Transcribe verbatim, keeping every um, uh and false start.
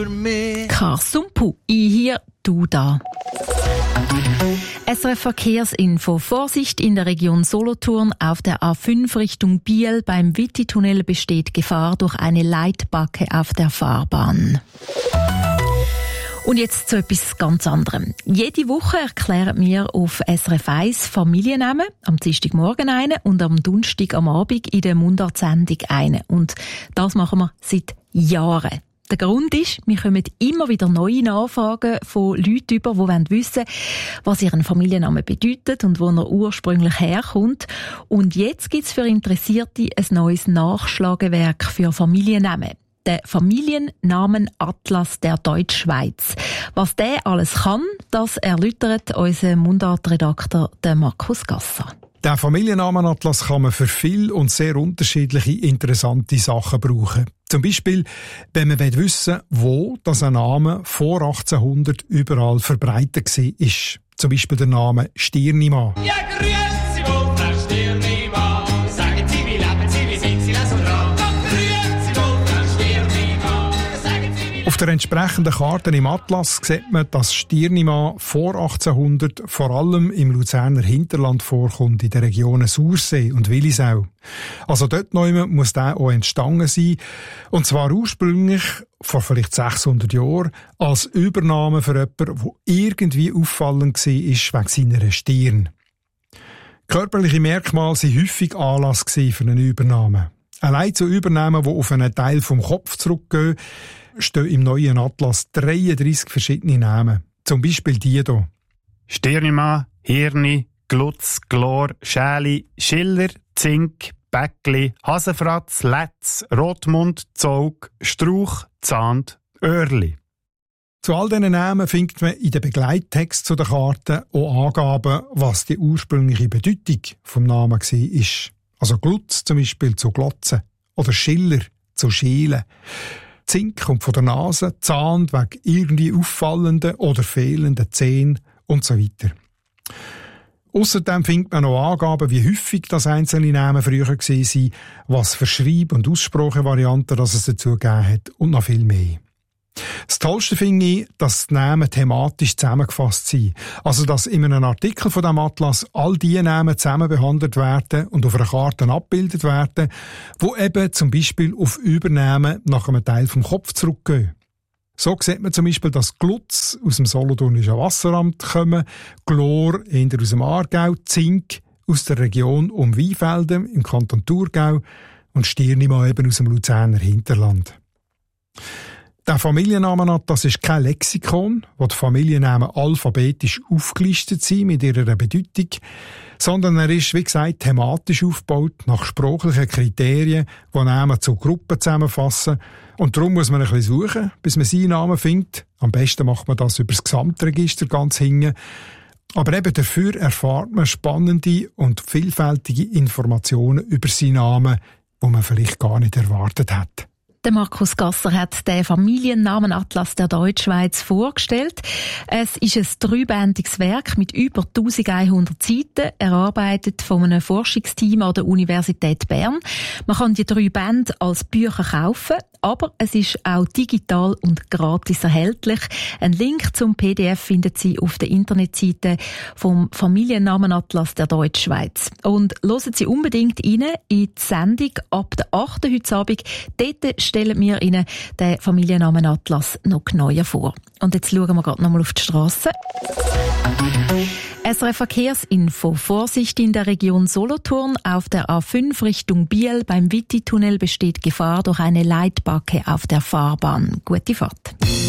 für mich. Karsumpu, ich hier, du da. S R F Verkehrsinfo. Vorsicht in der Region Solothurn. Auf der A fünf Richtung Biel beim Witti-Tunnel besteht Gefahr durch eine Leitbacke auf der Fahrbahn. Und jetzt zu etwas ganz anderem. Jede Woche erklären wir auf S R F eins Familiennamen, am Dienstagmorgen eine und am Donnerstag am Abend in der Mundartsendung eine. Und das machen wir seit Jahren. Der Grund ist, wir kommen immer wieder neue Nachfragen von Leuten über, die wissen wollen, was ihren Familienname bedeutet und wo er ursprünglich herkommt. Und jetzt gibt es für Interessierte ein neues Nachschlagewerk für Familiennamen. Der Familiennamenatlas der Deutschschweiz. Was der alles kann, das erläutert unser Mundartredakteur Markus Gasser. Den Familiennamenatlas kann man für viele und sehr unterschiedliche interessante Sachen brauchen. Zum Beispiel, wenn man wissen will, wo das ein Name vor achtzehnhundert überall verbreitet war. Zum Beispiel der Name Stirnimann. Ja, grüezi wohl, Frau Stirnimann. Sagen Sie, wie leben Sie, wie sind Sie, so dran? Grüezi wohl, Frau Stirnimann. Sagen Sie, wie... Auf der entsprechenden Karte im Atlas sieht man, dass Stirnimann vor achtzehnhundert vor allem im Luzerner Hinterland vorkommt, in den Regionen Sursee und Willisau. Also dort neu muss der auch entstanden sein. Und zwar ursprünglich, vor vielleicht sechshundert Jahren, als Übernahme für jemanden, der irgendwie auffallend war, wegen seiner Stirn. Körperliche Merkmale waren häufig Anlass für eine Übernahme. Allein zu Übernahmen, die auf einen Teil vom Kopf zurückgehen, stehen im neuen Atlas dreiunddreissig verschiedene Namen. Zum Beispiel die hier. Stirnimann, Hirni, Glutz, Glor, Schäli, Schiller, Zink, Bäckli, Hasenfratz, Letz, Rotmund, Zog, Strauch, Zahnd, Öhrli. Zu all diesen Namen findet man in den Begleittext zu der Karte auch Angaben, was die ursprüngliche Bedeutung vom Namen war. Also Glutz zum Beispiel zu Glotzen oder Schiller zu Schielen. Zink kommt von der Nase, Zahn wegen irgendwie auffallenden oder fehlenden Zähnen und so weiter. Ausserdem findet man noch Angaben, wie häufig das einzelne Namen früher waren, was für Schreib- und Aussprachevarianten das es dazu gegeben hat und noch viel mehr. Das Tollste finde ich, dass die Namen thematisch zusammengefasst sind. Also, dass in einem Artikel von diesem Atlas all die Namen zusammen behandelt werden und auf einer Karte abgebildet werden, wo eben zum Beispiel auf Übernahmen nach einem Teil vom Kopf zurückgehen. So sieht man zum Beispiel, dass Glutz aus dem Solothurnischen Wasseramt kommen, Glor eher aus dem Aargau, Zink aus der Region um Weinfelden im Kanton Thurgau und Stirnimann eben aus dem Luzerner Hinterland. Der Familiennamenatlas ist kein Lexikon, wo die Familiennamen alphabetisch aufgelistet sind mit ihrer Bedeutung, sondern er ist, wie gesagt, thematisch aufgebaut nach sprachlichen Kriterien, die Namen zu Gruppen zusammenfassen. Und darum muss man ein bisschen suchen, bis man seinen Namen findet. Am besten macht man das über das Gesamtregister ganz hinten. Aber eben dafür erfahrt man spannende und vielfältige Informationen über seinen Namen, die man vielleicht gar nicht erwartet hat. Der Markus Gasser hat den Familiennamenatlas der Deutschschweiz vorgestellt. Es ist ein dreibändiges Werk mit über eintausendeinhundert Seiten, erarbeitet von einem Forschungsteam an der Universität Bern. Man kann die drei Bände als Bücher kaufen, aber es ist auch digital und gratis erhältlich. Ein Link zum P D F findet Sie auf der Internetseite vom Familiennamenatlas der Deutschschweiz. Und hören Sie unbedingt rein in die Sendung ab der achten heute Abend. Dort stellen wir Ihnen den Familiennamenatlas noch genauer vor. Und jetzt schauen wir gerade nochmal auf die Strasse. S R F Verkehrsinfo. Vorsicht in der Region Solothurn. Auf der A fünf Richtung Biel beim Witti-Tunnel besteht Gefahr durch eine Leitbacke auf der Fahrbahn. Gute Fahrt.